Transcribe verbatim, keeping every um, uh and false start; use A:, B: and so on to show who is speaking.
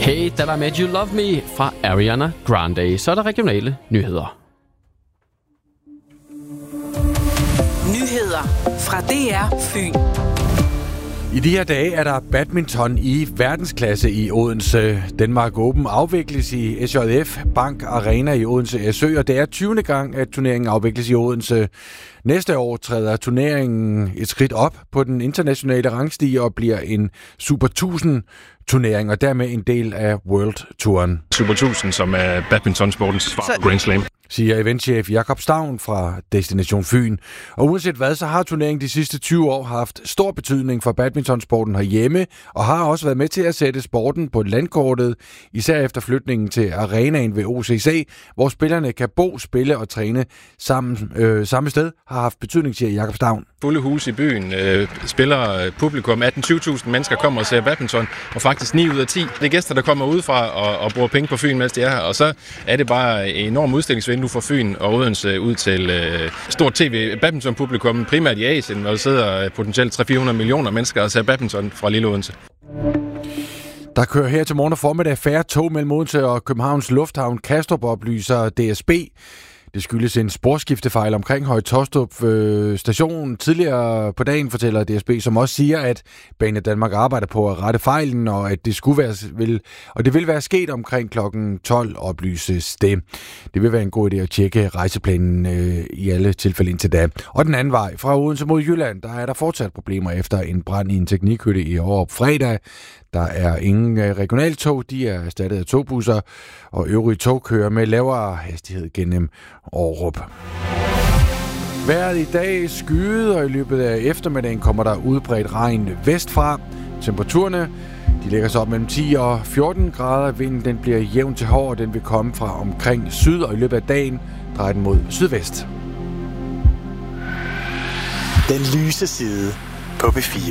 A: Hey, That I Made You Love Me fra Ariana Grande. Så er der regionale nyheder.
B: Nyheder fra D R Fyn.
C: I de her dage er der badminton i verdensklasse i Odense. Denmark Open afvikles i S J F Bank Arena i Odense S Ø, og det er tyvende gang, at turneringen afvikles i Odense. Næste år træder turneringen et skridt op på den internationale rangstige og bliver en Super tusind turnering, og dermed en del af World Touren.
D: Super tusind, som er badmintonsportens svar på Grand Slam,
C: siger eventchef Jakob Stavn fra Destination Fyn. Og uanset hvad, så har turneringen de sidste tyve år haft stor betydning for badmintonsporten herhjemme, og har også været med til at sætte sporten på landkortet, især efter flytningen til arenaen ved O C C, hvor spillerne kan bo, spille og træne sammen, øh, samme sted, har haft betydning, siger Jakob Stavn.
D: Fulde hus i byen, øh, spiller publikum, atten til tyve tusind mennesker kommer og ser badminton, og faktisk ni ud af ti. Det er gæster, der kommer udefra og, og bruger penge på Fyn, mens de er her, og så er det bare en enorm udstillingsvindue for Fyn og Odense ud til øh, stort tv-badminton-publikum, primært i Asien, hvor der sidder potentielt tre til fire hundrede millioner mennesker og ser badminton fra lille Odense.
C: Der kører her til morgen og formiddag færre tog mellem Odense og Københavns Lufthavn Kastrup, oplyser D S B. Det skyldes en sporskiftefejl omkring Høje Taastrup øh, station. Tidligere på dagen fortæller D S B, som også siger, at Bane Danmark arbejder på at rette fejlen, og at det skulle være, vil, og det vil være sket omkring klokken tolv, oplyses det. Det vil være en god idé at tjekke rejseplanen øh, i alle tilfælde indtil da. Og den anden vej, fra Odense mod Jylland, der er der fortsat problemer efter en brand i en teknikhytte i Aarup fredag. Der er ingen regionaltog, de er erstattet af togbusser, og øvrige tog kører med lavere hastighed gennem Aarup. Vejret i dag skyet, og i løbet af eftermiddagen kommer der udbredt regn vestfra. Temperaturerne de ligger så op mellem ti og fjorten grader. Vinden den bliver jævn til hård, og den vil komme fra omkring syd, og i løbet af dagen drejer den mod sydvest.
E: Den lyse side på B fire.